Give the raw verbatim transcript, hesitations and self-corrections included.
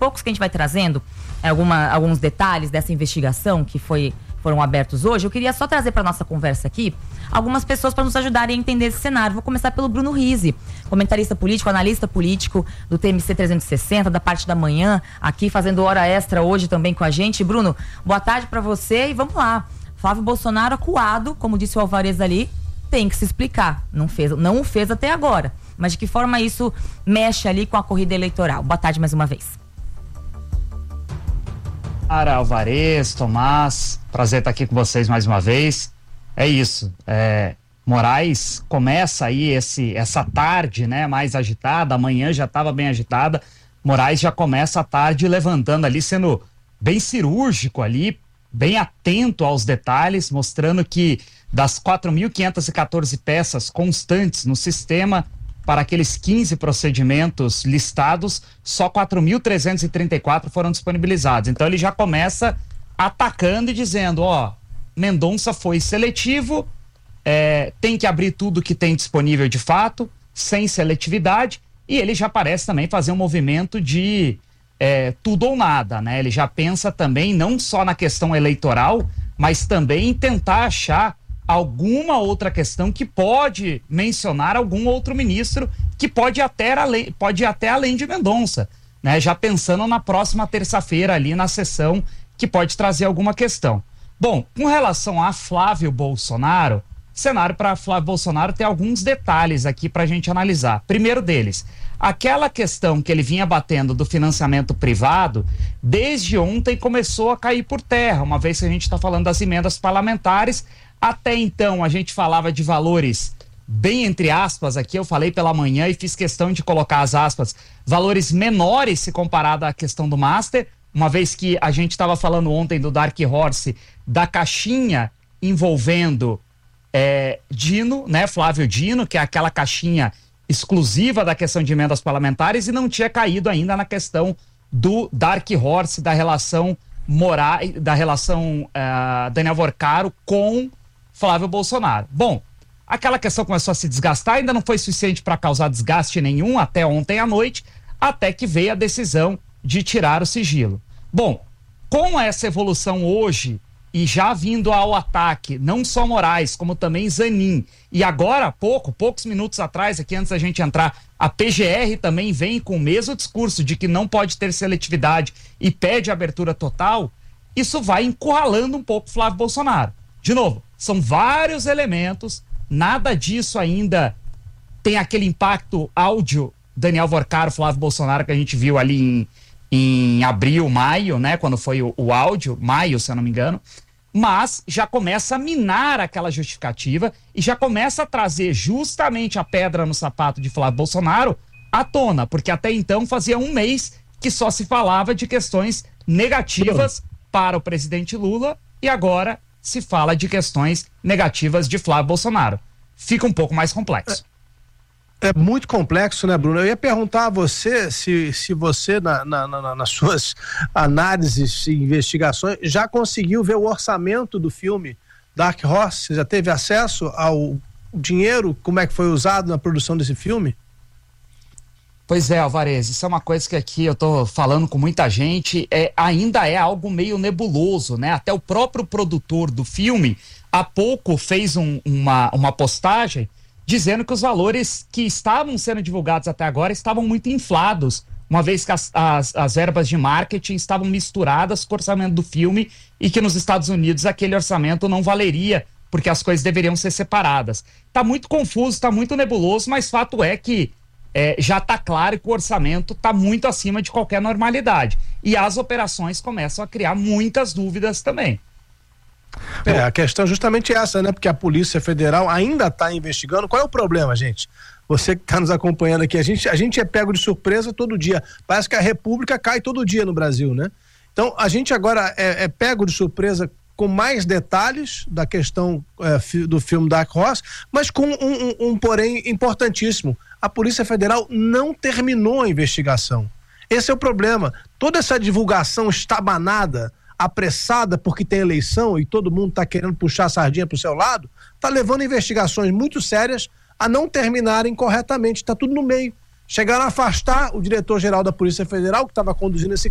poucos que a gente vai trazendo alguma, alguns detalhes dessa investigação que foi, foram abertos hoje, eu queria só trazer para nossa conversa aqui algumas pessoas para nos ajudarem a entender esse cenário. Vou começar pelo Bruno Rizzi, comentarista político, analista político do T M C trezentos e sessenta, da parte da manhã, aqui fazendo hora extra hoje também com a gente. Bruno, boa tarde para você e vamos lá. Flávio Bolsonaro acuado, como disse o Alvarez ali, tem que se explicar. Não fez, não o fez até agora. Mas de que forma isso mexe ali com a corrida eleitoral? Boa tarde mais uma vez. Ara, Alvarez, Tomás, prazer estar aqui com vocês mais uma vez. É isso, é, Moraes começa aí esse, essa tarde, né, mais agitada, amanhã já estava bem agitada, Moraes já começa a tarde levantando ali, sendo bem cirúrgico ali, bem atento aos detalhes, mostrando que das quatro mil quinhentas e quatorze peças constantes no sistema, para aqueles quinze procedimentos listados, só quatro mil trezentos e trinta e quatro foram disponibilizados. Então ele já começa atacando e dizendo, ó, Mendonça foi seletivo, é, tem que abrir tudo que tem disponível de fato, sem seletividade, e ele já parece também fazer um movimento de é, tudo ou nada, né? Ele já pensa também não só na questão eleitoral, mas também em tentar achar alguma outra questão que pode mencionar algum outro ministro que pode até além, pode ir até além de Mendonça, né? Já pensando na próxima terça-feira ali na sessão que pode trazer alguma questão. Bom, com relação a Flávio Bolsonaro, cenário para Flávio Bolsonaro tem alguns detalhes aqui para a gente analisar. Primeiro deles, aquela questão que ele vinha batendo do financiamento privado, desde ontem começou a cair por terra, uma vez que a gente está falando das emendas parlamentares. Até então a gente falava de valores bem entre aspas aqui, eu falei pela manhã e fiz questão de colocar as aspas, valores menores se comparado à questão do Master, uma vez que a gente estava falando ontem do Dark Horse, da caixinha envolvendo é, Dino, né, Flávio Dino, que é aquela caixinha exclusiva da questão de emendas parlamentares, e não tinha caído ainda na questão do Dark Horse, da relação Moraes, da relação uh, Daniel Vorcaro com Flávio Bolsonaro. Bom, aquela questão começou a se desgastar, ainda não foi suficiente para causar desgaste nenhum até ontem à noite, até que veio a decisão de tirar o sigilo. Bom, com essa evolução hoje e já vindo ao ataque, não só Moraes, como também Zanin, e agora há pouco, poucos minutos atrás, aqui antes da gente entrar, a P G R também vem com o mesmo discurso de que não pode ter seletividade e pede abertura total, isso vai encurralando um pouco Flávio Bolsonaro. De novo, são vários elementos, nada disso ainda tem aquele impacto áudio Daniel Vorcaro, Flávio Bolsonaro, que a gente viu ali em, em abril, maio, né, quando foi o, o áudio, maio, se eu não me engano, mas já começa a minar aquela justificativa e já começa a trazer justamente a pedra no sapato de Flávio Bolsonaro à tona, porque até então fazia um mês que só se falava de questões negativas para o presidente Lula e agora se fala de questões negativas de Flávio Bolsonaro. Fica um pouco mais complexo. É muito complexo, né, Bruno? Eu ia perguntar a você se, se você, na, na, na, nas suas análises e investigações, já conseguiu ver o orçamento do filme Dark Horse? Você já teve acesso ao dinheiro, como é que foi usado na produção desse filme? Pois é, Alvarez, isso é uma coisa que aqui eu tô falando com muita gente, é, ainda é algo meio nebuloso, né? Até o próprio produtor do filme, há pouco fez um, uma, uma postagem dizendo que os valores que estavam sendo divulgados até agora estavam muito inflados, uma vez que as, as, as verbas de marketing estavam misturadas com o orçamento do filme e que nos Estados Unidos aquele orçamento não valeria, porque as coisas deveriam ser separadas. Tá muito confuso, tá muito nebuloso, mas fato é que é, já tá claro que o orçamento tá muito acima de qualquer normalidade. E as operações começam a criar muitas dúvidas também. É, a questão é justamente essa, né? Porque a Polícia Federal ainda está investigando. Qual é o problema, gente? Você que está nos acompanhando aqui, a gente, a gente é pego de surpresa todo dia. Parece que a República cai todo dia no Brasil, né? Então, a gente agora é, é pego de surpresa com mais detalhes da questão é, do filme Dark Horse, mas com um, um, um porém importantíssimo. A Polícia Federal não terminou a investigação. Esse é o problema. Toda essa divulgação estabanada, apressada porque tem eleição e todo mundo está querendo puxar a sardinha para o seu lado, está levando investigações muito sérias a não terminarem corretamente. Está tudo no meio. Chegaram a afastar o diretor-geral da Polícia Federal, que estava conduzindo esse